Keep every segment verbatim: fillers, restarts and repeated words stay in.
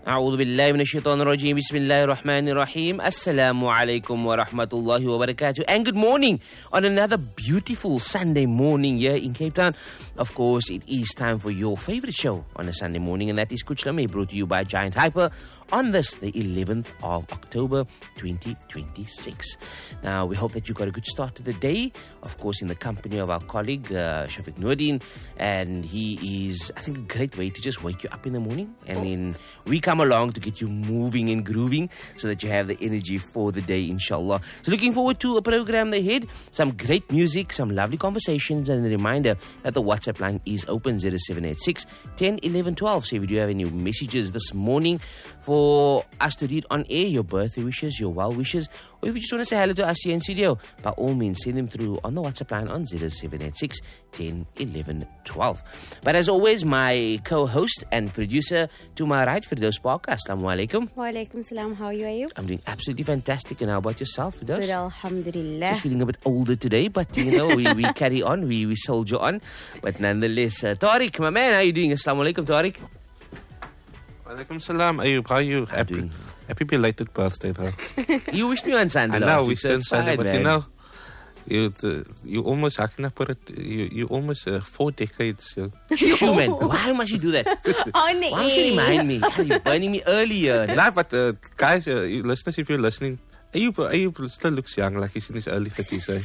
أعوذ بالله من الشيطان الرجيم بسم الله الرحمن الرحيم السلام عليكم ورحمة الله وبركاته. And good morning on another beautiful Sunday morning here in Cape Town. Of course, it is time for your favorite show on a Sunday morning, and that is Kuchlame, brought to you by Giant Hyper on this, the eleventh of October twenty twenty-six. Now, we hope that you got a good start to the day, of course, in the company of our colleague, uh, Shafiq Noordin, and he is, I think, a great way to just wake you up in the morning, and then we come along to get you moving and grooving so that you have the energy for the day, inshallah. So looking forward to a program ahead, some great music, some lovely conversations, and a reminder that the WhatsApp line is open, zero seven eight six, one zero, one one, one two. So if you do have any messages this morning for us to read on air, your birthday wishes, your well wishes, or if you just want to say hello to us here in studio, by all means, send them through on the WhatsApp line on zero seven eight six, one zero, one one, one two. But as always, my co-host and producer to my right, Firdaus Parker. Assalamu alaikum. Wa alaikum salam. How are you, Ayub? I'm doing absolutely fantastic. And how about yourself, Firdaus? Good, alhamdulillah. Just feeling a bit older today, but you know, we, we carry on, we, we soldier on. But nonetheless, uh, Tariq, my man, how are you doing? Assalamu alaikum, Tariq. Wa alaikum salam, Ayub. How are you? Happy, doing... happy belated birthday, though. You wished me on Sunday. I know, we said Sunday, but man. you know, you uh, you almost, how can I put it? You, you almost uh, four decades. Uh, Shoo, man. Why must you do that? On Why must you remind me? You're burning me earlier. nah, but uh, guys, uh, you listeners, if you're listening, Ayub, Ayub still looks young, like he's in his early thirties. Eh?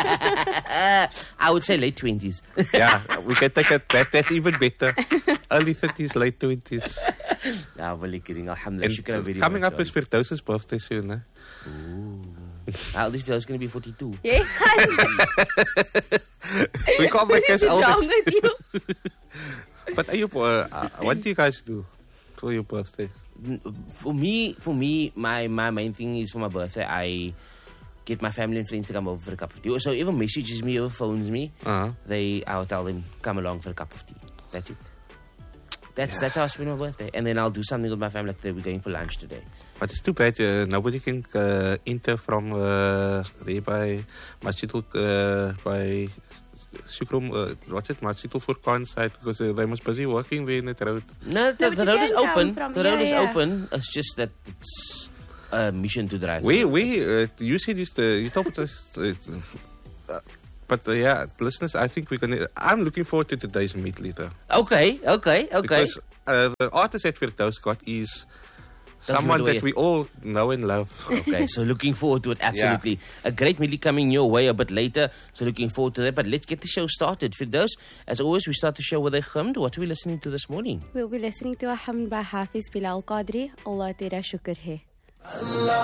I would say late twenties. Yeah, we can take it. That, that's even better. Early thirties, late twenties. Nah, really kidding. Alhamdulillah. And, uh, very coming much, up is Firdaus's birthday soon. Eh? Ooh. How old is Firdaus going to be? forty-two. Yeah, We can't make us What's old. wrong with you? But Ayub, uh, uh, what do you guys do for your birthday? For me, for me, my, my main thing is for my birthday, I get my family and friends to come over for a cup of tea. So even messages me or phones me, Uh-huh. they I'll tell them, come along for a cup of tea. That's it. That's Yeah. that's how I spend my birthday. And then I'll do something with my family, like today, we're going for lunch today. But it's too bad uh, nobody can uh, enter from uh, there by Masjidul, uh, by Shukrum, uh, what's it, Masjidul Furqan side, because uh, they must busy working there in that road. No, the, No, the but you road is can come open. from- The road yeah, is yeah. open. It's just that it's a mission to drive. We, through. we, uh, you said you, uh, you told us, uh, uh, but uh, yeah, listeners, I think we're gonna. I'm looking forward to today's meet later. Okay, okay, okay. Because uh, the artist that Firdaus got is Don't someone give it away. that we all know and love. Okay, so looking forward to it, absolutely. A great medley coming your way a bit later, so looking forward to that. But let's get the show started. Firdaus, as always, we start the show with a hamd. What are we listening to this morning? We'll be listening to a hamd by Hafiz Bilal Qadri. Allah tera shukr hai.